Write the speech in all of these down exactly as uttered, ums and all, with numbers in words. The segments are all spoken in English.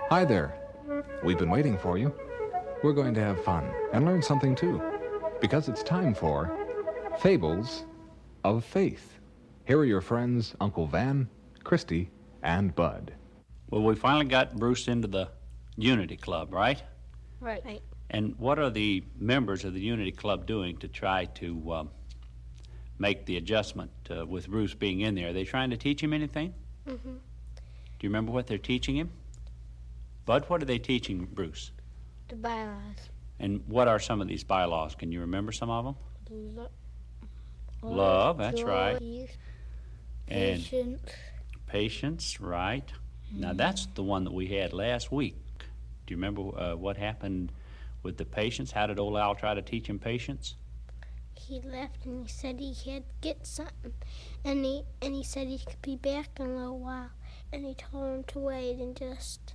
Hi there. We've been waiting for you. We're going to have fun and learn something too, because it's time for Fables of Faith. Here are your friends, Uncle Van, Christy, and Bud. Well, we finally got Bruce into the Unity Club, right? Right. right. And what are the members of the Unity Club doing to try to um, make the adjustment uh, with Bruce being in there? Are they trying to teach him anything? Mm-hmm. Do you remember what they're teaching him? Bud, what are they teaching Bruce? The bylaws. And what are some of these bylaws? Can you remember some of them? Lo- Love, that's joy, right. Patience. And patience, right. Mm. Now, that's the one that we had last week. Do you remember uh, what happened with the patience? How did old Al try to teach him patience? He left and he said he had to get something. And he, and he said he could be back in a little while. And he told him to wait and just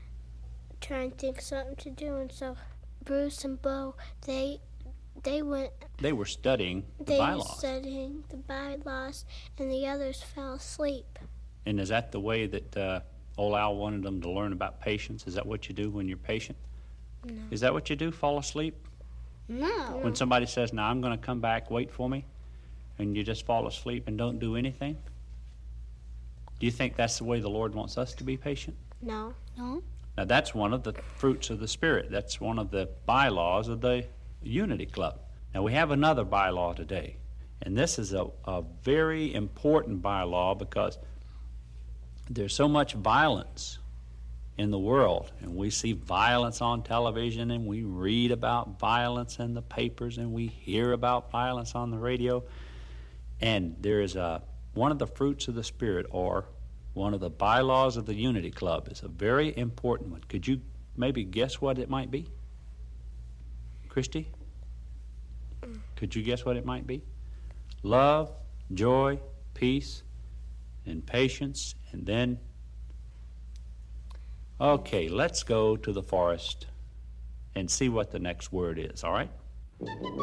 try and think of something to do. And so Bruce and Bo, they they went... They were studying the they bylaws. They were studying the bylaws, and the others fell asleep. And is that the way that uh, old Al wanted them to learn about patience? Is that what you do when you're patient? No. Is that what you do, fall asleep? No. When somebody says, now I'm going to come back, wait for me, and you just fall asleep and don't do anything? Do you think that's the way the Lord wants us to be patient? No. No. Now, that's one of the fruits of the Spirit. That's one of the bylaws of the Unity Club. Now, we have another bylaw today, and this is a, a very important bylaw because there's so much violence in the world, and we see violence on television, and we read about violence in the papers, and we hear about violence on the radio, and there is a one of the fruits of the Spirit, or one of the bylaws of the Unity Club, is a very important one. Could you maybe guess what it might be? Christy? Could you guess what it might be? Love, joy, peace, and patience, and then... Okay, let's go to the forest and see what the next word is, all right?